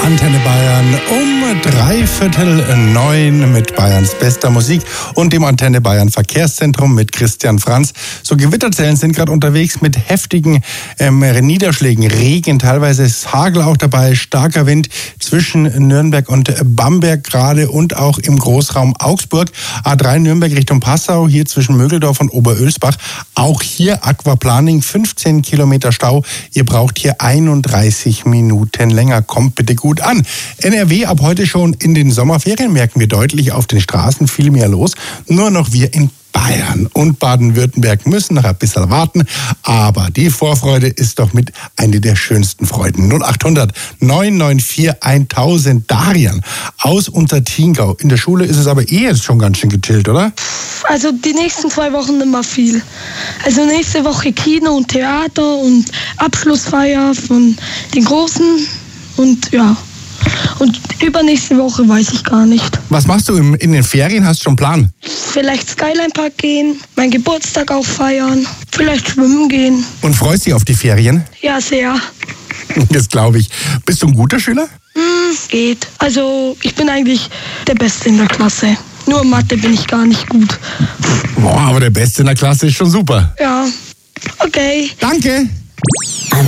Antenne Bayern um 8:45 mit Bayerns bester Musik und dem Antenne Bayern Verkehrszentrum mit Christian Franz. So Gewitterzellen sind gerade unterwegs mit heftigen Niederschlägen, Regen, teilweise ist Hagel auch dabei, starker Wind zwischen Nürnberg und Bamberg gerade und auch im Großraum Augsburg. A3 Nürnberg Richtung Passau, hier zwischen Mögeldorf und Oberölsbach. Auch hier Aquaplaning, 15 Kilometer Stau. Ihr braucht hier 31 Minuten länger. Kommt bitte gut an. NRW ab heute schon in den Sommerferien, merken wir deutlich auf den Straßen viel mehr los. Nur noch wir in Bayern und Baden-Württemberg müssen noch ein bisschen warten, aber die Vorfreude ist doch mit eine der schönsten Freuden. 0800 994 1000 Darian aus Untertingau. In der Schule ist es aber jetzt schon ganz schön gechillt, oder? Also die nächsten 2 Wochen immer viel. Also nächste Woche Kino und Theater und Abschlussfeier von den Großen und ja. Und übernächste Woche weiß ich gar nicht. Was machst du in den Ferien? Hast du schon einen Plan? Vielleicht Skyline Park gehen, meinen Geburtstag auch feiern, vielleicht schwimmen gehen. Und freust dich auf die Ferien? Ja, sehr. Das glaube ich. Bist du ein guter Schüler? Geht. Also ich bin eigentlich der Beste in der Klasse. Nur in Mathe bin ich gar nicht gut. Boah, aber der Beste in der Klasse ist schon super. Ja, okay. Danke.